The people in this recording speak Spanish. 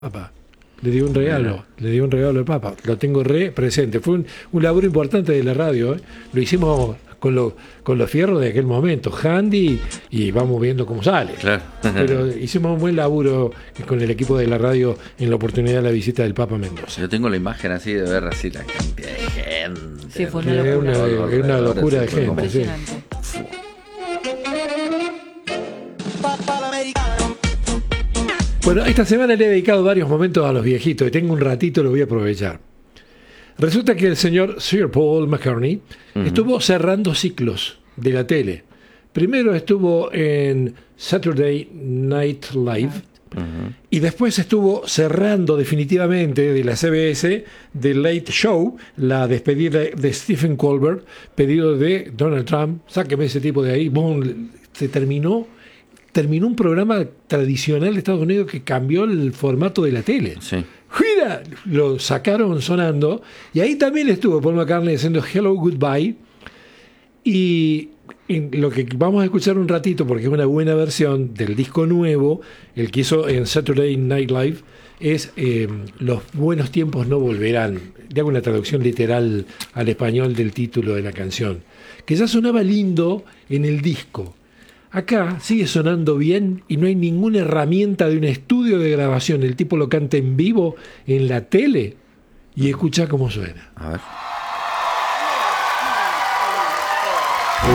Papa. Le dio un regalo al Papa. Lo tengo re presente. Fue un laburo importante de la radio. Lo hicimos con los fierros de aquel momento, handy, y vamos viendo cómo sale. Claro. Pero hicimos un buen laburo con el equipo de la radio en la oportunidad de la visita del Papa Mendoza. Yo tengo la imagen así de ver así la cantidad de gente. Sí, fue una locura. Es una locura de gente. Impresionante. Sí. Bueno, esta semana le he dedicado varios momentos a los viejitos y tengo un ratito, lo voy a aprovechar. Resulta que el señor Sir Paul McCartney estuvo cerrando ciclos de la tele. Primero estuvo en Saturday Night Live y después estuvo cerrando definitivamente de la CBS The Late Show, la despedida de Stephen Colbert, pedido de Donald Trump. Sáqueme ese tipo de ahí. Boom, se terminó un programa tradicional de Estados Unidos que cambió el formato de la tele. Sí. ¡Mira! Lo sacaron sonando y ahí también estuvo Paul McCartney haciendo Hello Goodbye, y lo que vamos a escuchar un ratito porque es una buena versión del disco nuevo, el que hizo en Saturday Night Live, es Los buenos tiempos no volverán. Le hago una traducción literal al español del título de la canción, que ya sonaba lindo en el disco. Acá sigue sonando bien y no hay ninguna herramienta de un estudio de grabación. El tipo lo canta en vivo en la tele y escucha cómo suena. A ver.